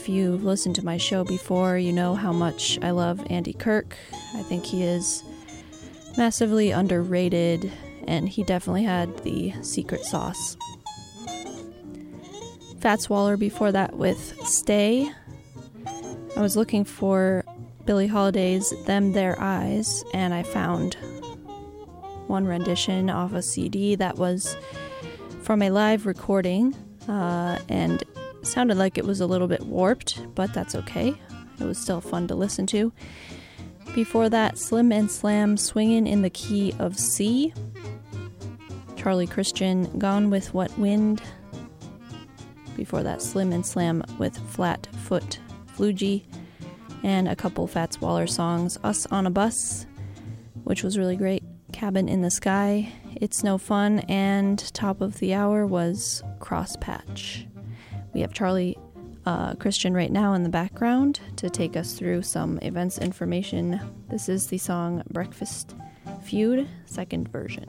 if you've listened to my show before, you know how much I love Andy Kirk. I think he is massively underrated, and he definitely had the secret sauce. Fats Waller before that with Stay. I was looking for Billie Holiday's Them Their Eyes, and I found one rendition off a CD that was from a live recording, and sounded like it was a little bit warped, but that's okay. It was still fun to listen to. Before that, Slim and Slam, Swingin' in the Key of C. Charlie Christian, Gone with What Wind. Before that, Slim and Slam with Flat Foot Flugie. And a couple Fats Waller songs, Us on a Bus, which was really great, Cabin in the Sky, It's No Fun, and top of the hour was Crosspatch. We have Charlie Christian right now in the background to take us through some events information. This is the song Breakfast Feud, second version.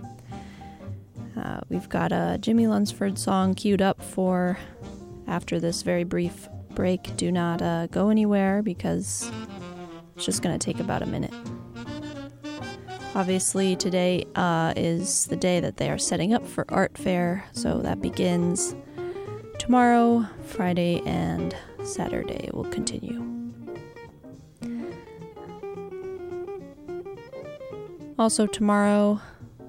We've got a Jimmy Lunsford song queued up for after this very brief break. Do not go anywhere because it's just going to take about a minute. Obviously, today is the day that they are setting up for Art Fair, so that begins tomorrow. Friday and Saturday will continue. Also tomorrow,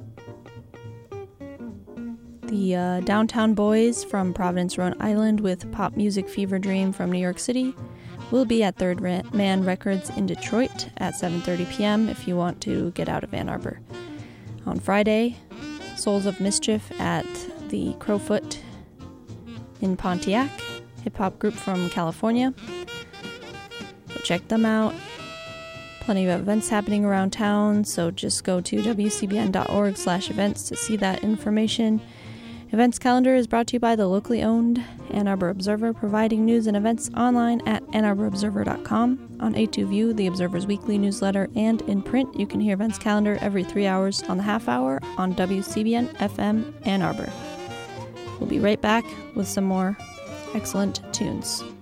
the Downtown Boys from Providence, Rhode Island with Pop Music Fever Dream from New York City will be at Third Man Records in Detroit at 7:30 p.m. if you want to get out of Ann Arbor. On Friday, Souls of Mischief at the Crowfoot in Pontiac, hip-hop group from California. So check them out. Plenty of events happening around town, so just go to wcbn.org/events to see that information. Events calendar is brought to you by the locally owned Ann Arbor Observer, providing news and events online at AnnArborObserver.com, on A2View, the Observer's weekly newsletter, and in print. You can hear events calendar every 3 hours on the half hour on WCBN FM Ann Arbor. We'll be right back with some more excellent tunes.